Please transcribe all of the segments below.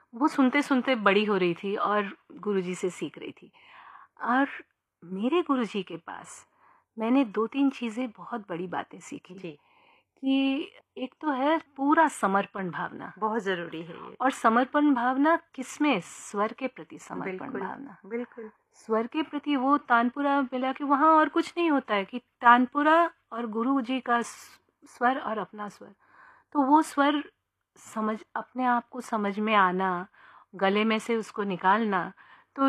वो सुनते-सुनते बड़ी हो रही थी और गुरुजी से सीख रही थी। और मेरे गुरुजी के पास मैंने 2-3 चीज़ें बहुत बड़ी बातें सीखी जी, कि एक तो है पूरा समर्पण भावना। बहुत ज़रूरी है ये। और समर्पण भावना किसमें? स्वर के प्रति समर्पण बिल्कुल, भावना। बिल्कुल। स्वर के प्रति वो तानपुरा मिला के वहाँ और कुछ नहीं होता है कि तानपुरा और गुरु जी का स्वर और अपना स्वर। तो वो स्वर समझ अपने आप को समझ में आना, गले में से उसको निकालना, तो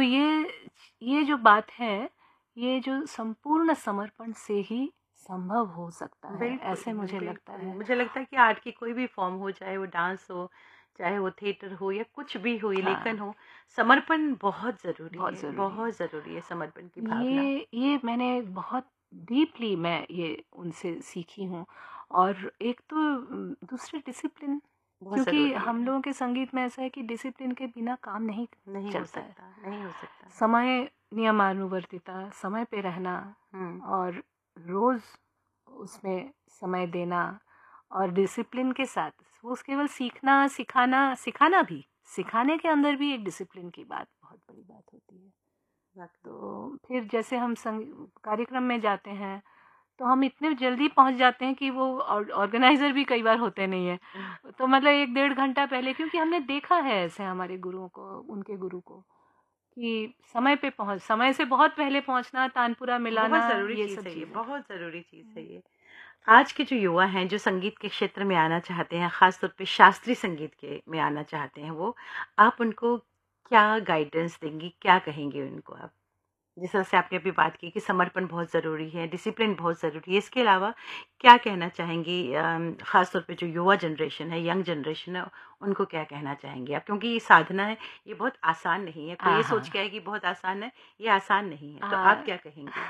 ये जो बात है, ये जो संपूर्ण समर्पण से ही संभव हो सकता है, बिल्कुल, ऐसे मुझे लगता बिल्कुल। है। मुझे लगता है कि आर्ट की कोई भी फ़ॉर्म हो, चाहे वो डांस हो, चाहे वो थिएटर हो या कुछ भी हो, ये लेखन हाँ, हो, समर्पण बहुत ज़रूरी बहुत है, ज़रूरी है। बहुत ज़रूरी है समर्पण की भावना। ये मैंने बहुत डीपली मैं ये उनसे सीखी हूँ। और एक तो दूसरे डिसिप्लिन, बहुत क्योंकि ज़रूरी हम है। लोगों के संगीत में ऐसा है कि डिसिप्लिन के बिना काम नहीं नहीं हो चलता है। सकता, नहीं हो सकता। समय, नियमानुवर्तिता, समय पे रहना हुँ, और रोज़ उसमें समय देना और डिसिप्लिन के साथ वो केवल सीखना, सिखाना, सिखाना भी, सिखाने के अंदर भी एक डिसिप्लिन की बात बहुत बड़ी बात होती है। वाक़ई। तो फिर जैसे हम कार्यक्रम में जाते हैं, तो हम इतने जल्दी पहुंच जाते हैं कि वो ऑर्गेनाइजर भी कई बार होते नहीं है। तो मतलब 1-1.5 घंटा पहले, क्योंकि हमने देखा है ऐसे हमारे गुरुओं को, उनके गुरु को, कि समय पे पहुंच, समय से बहुत पहले पहुंचना, तानपुरा बहुत मिलाना, ज़रूरी ये चीज़ सब है ये, चीज़ें। बहुत ज़रूरी चीज़ है ये। आज के जो युवा हैं, जो संगीत के क्षेत्र में आना चाहते हैं, ख़ास तौर पे शास्त्रीय संगीत के में आना चाहते हैं वो, आप उनको क्या गाइडेंस देंगी, क्या कहेंगे उनको आप? जिस तरह से आपने अभी बात की कि समर्पण बहुत ज़रूरी है, डिसिप्लिन बहुत ज़रूरी है, इसके अलावा क्या कहना चाहेंगी ख़ास तौर पे जो युवा जनरेशन है, यंग जनरेशन है, उनको क्या कहना चाहेंगी आप? क्योंकि ये साधना है, ये बहुत आसान नहीं है। कोई हाँ, ये सोच हाँ। के आए कि बहुत आसान है, ये आसान नहीं है। तो आप हाँ। क्या कहेंगे?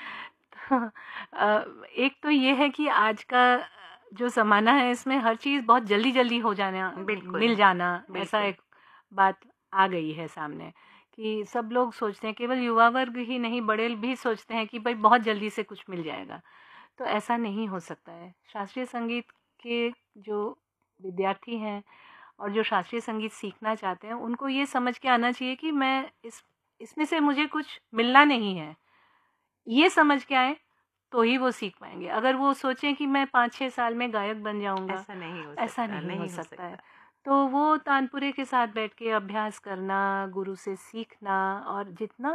तो एक तो ये है कि आज का जो ज़माना है, इसमें हर चीज़ बहुत जल्दी-जल्दी हो जाना, बिल्कुल, मिल जाना, ऐसा बिल्कुल। एक बात आ गई है सामने, कि सब लोग सोचते हैं, केवल युवा वर्ग ही नहीं, बड़े भी सोचते हैं कि भई बहुत जल्दी से कुछ मिल जाएगा। तो ऐसा नहीं हो सकता है। शास्त्रीय संगीत के जो विद्यार्थी हैं और जो शास्त्रीय संगीत सीखना चाहते हैं, उनको ये समझ के आना चाहिए कि मैं इसमें से मुझे कुछ मिलना नहीं है। ये समझ के आएँ, तो ही वो सीख पाएँगे। अगर वो सोचें कि मैं 5-6 साल में गायक बन जाऊँगा, ऐसा नहीं हो ऐसा सकता, नहीं हो नहीं हो सकता है। सकता। तो वो तानपुरे के साथ बैठ के अभ्यास करना, गुरु से सीखना, और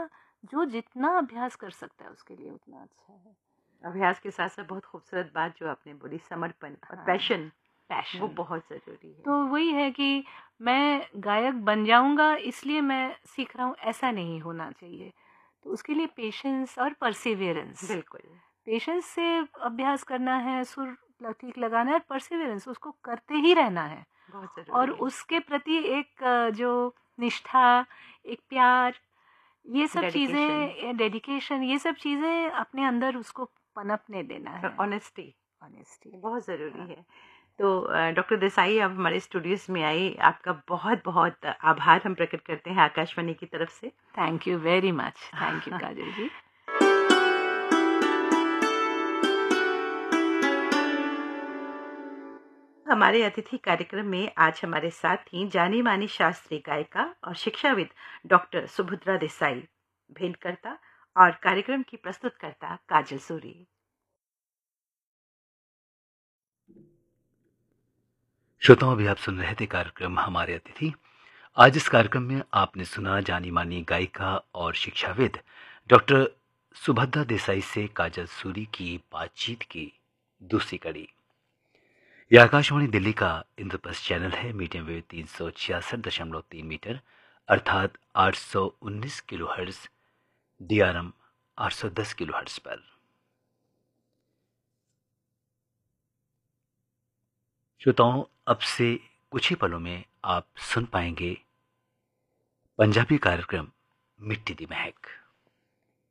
जितना अभ्यास कर सकता है उसके लिए उतना अच्छा है। अभ्यास के साथ-साथ बहुत खूबसूरत बात जो आपने बोली समर्पण और हाँ, पैशन, वो पैशन। बहुत ज़रूरी है। तो वही है कि मैं गायक बन जाऊँगा इसलिए मैं सीख रहा हूँ, ऐसा नहीं होना चाहिए। तो उसके लिए पेशेंस और परसिवियरेंस, बिल्कुल, पेशेंस से अभ्यास करना है, सुर ठीक लगाना है, और परसिवियरेंस उसको करते ही रहना है। बहुत और ज़रूरी है। उसके प्रति एक जो निष्ठा, एक प्यार, ये सब डेडिकेशन चीज़ें, डेडिकेशन, ये सब चीज़ें अपने अंदर उसको पनपने देना और है। Honesty honesty. बहुत ज़रूरी हाँ। है। तो डॉक्टर देसाई आप हमारे स्टूडियोज़ में आई, आपका बहुत-बहुत आभार हम प्रकट करते हैं आकाशवाणी की तरफ से। Thank you very much. Thank you काजल जी। हमारे अतिथि कार्यक्रम में आज हमारे साथ थीं जानी-मानी शास्त्रीय गायिका और शिक्षाविद डॉक्टर सुभद्रा देसाई, भेंटकर्ता और कार्यक्रम की प्रस्तुतकर्ता काजल सूरी। श्रोताओं, अभी आप सुन रहे थे कार्यक्रम हमारे अतिथि। आज इस कार्यक्रम में आपने सुना जानी मानी गायिका और शिक्षाविद डॉक्टर सुभद्रा देसाई से काजल सूरी की बातचीत की दूसरी कड़ी। यह आकाशवाणी दिल्ली का इंद्रप्रस्थ चैनल है, मीडियम वेव 366.3 मीटर अर्थात 819 किलोहर्ट्ज, DRM 810 किलोहर्ट्ज पर। श्रोताओं, अब से कुछ ही पलों में आप सुन पाएंगे पंजाबी कार्यक्रम मिट्टी दी महक।